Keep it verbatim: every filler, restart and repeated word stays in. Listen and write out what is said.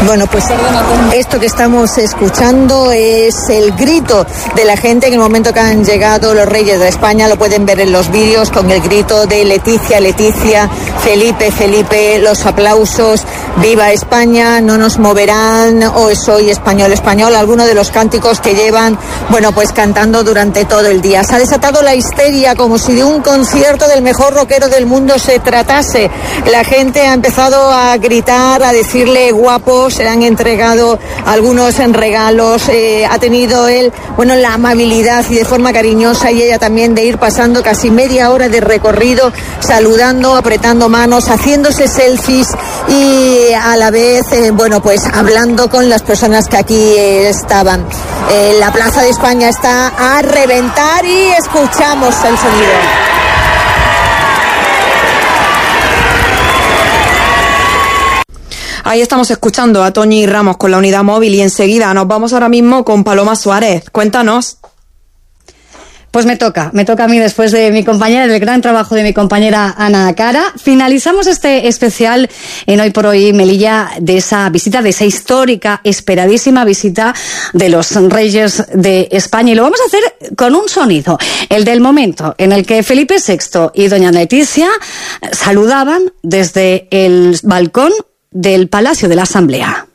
Bueno, pues esto que estamos escuchando es el grito de la gente en el momento que han llegado los Reyes de España. Lo pueden ver en los vídeos con el grito de Leticia, Leticia, Felipe, Felipe, los aplausos, viva España, no nos moverán, o soy español, español, algunos de los cánticos que llevan, bueno, pues cantando durante todo el día. Se ha desatado la histeria como si de un concierto del mejor rockero del mundo se tratase. La gente ha empezado a gritar, a decirle guapo, se le han entregado algunos en regalos, eh, ha tenido él, bueno, la amabilidad y de forma cariñosa, y ella también, de ir pasando casi media hora de recorrido, saludando, apretando manos, haciéndose selfies y a la vez, eh, bueno, pues hablando con las personas que aquí eh, estaban. Eh, la Plaza de España está a reventar y escuchamos el sonido. Ahí estamos escuchando a Toñi Ramos con la unidad móvil, y enseguida nos vamos ahora mismo con Paloma Suárez. Cuéntanos. Pues me toca, me toca a mí después de mi compañera, del gran trabajo de mi compañera Ana Cara. Finalizamos este especial en Hoy por Hoy Melilla de esa visita, de esa histórica, esperadísima visita de los Reyes de España. Y lo vamos a hacer con un sonido, el del momento en el que Felipe sexto y doña Leticia saludaban desde el balcón del Palacio de la Asamblea.